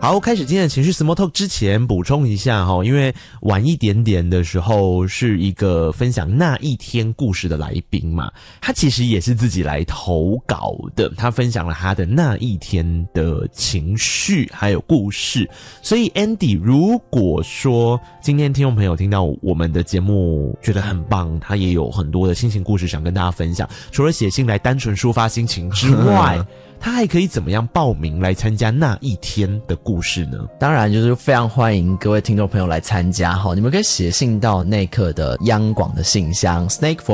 好，开始今天的情绪 Small Talk 之前补充一下齁，因为晚一点点的时候是一个分享那一天故事的来宾嘛，他其实也是自己来投稿的，他分享了他的那一天的情绪还有故事。所以 Andy 如果说今天听众朋友听到我们的节目觉得很棒，他也有很多的心情故事想跟大家分享，除了写信来单纯抒发心情之外他还可以怎么样报名来参加那一天的故事呢？ 当然就是非常欢迎各位听众朋友来参加齁，你们可以写信到内克的央广的信箱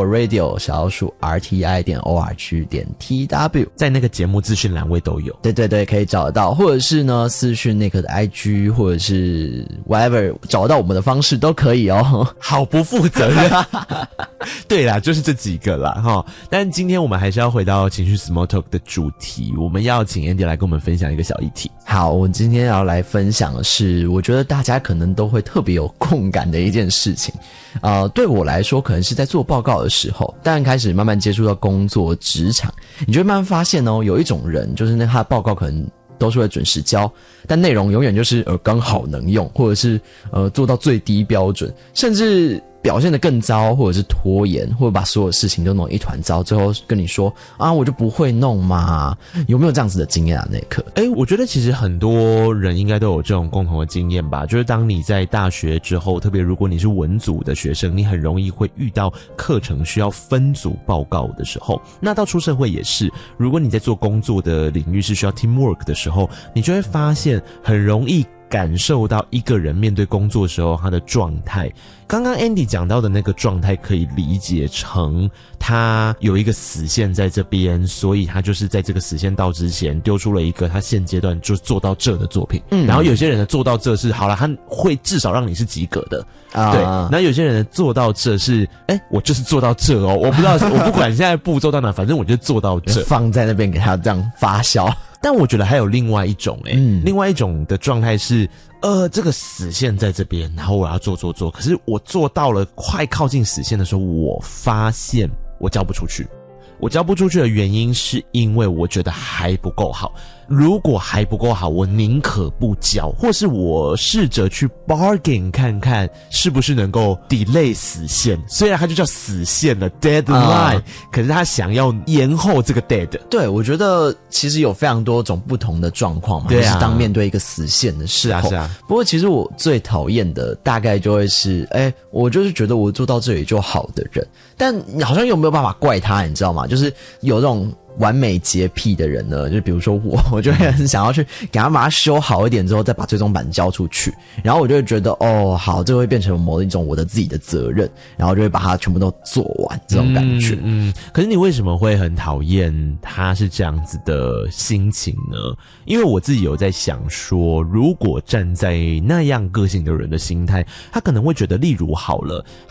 snakeforradio@rti.org.tw， 在那个节目资讯栏位都有。 对对对，可以找得到，或者是呢私讯内克的 IG 或者是 whatever 找到我们的方式都可以哦。 好不负责任。对啦，就是这几个啦齁。但今天我们还是要回到情绪 Small Talk 的主题，我们要请 Andy 来跟我们分享一个小议题。 好，我今天要来分享的是我觉得大家可能都会特别有共感的一件事情。对我来说可能是在做报告的时候，当然开始慢慢接触到工作职场，你就会慢慢发现哦，有一种人就是他的报告可能都是会准时交，但内容永远就是刚好能用，或者是做到最低标准，甚至表现得更糟，或者是拖延，或者把所有事情都弄一团糟，最后跟你说啊我就不会弄嘛。有没有这样子的经验啊？那一刻我觉得其实很多人应该都有这种共同的经验吧，就是当你在大学之后，特别如果你是文组的学生，你很容易会遇到课程需要分组报告的时候，那到出社会也是，如果你在做工作的领域是需要 teamwork 的时候，你就会发现很容易感受到一个人面对工作的时候他的状态。刚刚 Andy 讲到的那个状态可以理解成他有一个死线在这边，所以他就是在这个死线到之前丢出了一个他现阶段就做到这的作品。然后有些人的做到这是好了，他会至少让你是及格的。对，然后有些人的做到这是我就是做到这哦，我不知道我不管现在步骤到哪，反正我就做到这， 放在那边给他这样发酵。 但我觉得还有另外一种另外一种的状态是这个死线在这边，然后我要做，可是我做到了快靠近死线的时候，我发现我交不出去。我交不出去的原因是因为我觉得还不够好，如果还不够好，我宁可不交，或是我试着去 bargain 看看是不是能够 delay 死线，虽然它就叫死线了 deadline，可是他想要延后这个 dead。 对，我觉得其实有非常多种不同的状况嘛， 对啊， 就是当面对一个死线的时候。 是啊。 不过其实我最讨厌的大概就会是我就是觉得我做到这里就好的人，但你好像又没有办法怪他，你知道吗？就是有这种完美洁癖的人呢，就比如说我就会很想要去给他把它修好一点之后再把最终版交出去，然后我就会觉得好，这会变成某一种我的自己的责任，然后就会把它全部都做完这种感觉。 可是你为什么会很讨厌他是这样子的心情呢？因为我自己有在想说，如果站在那样个性的人的心态，他可能会觉得例如好了，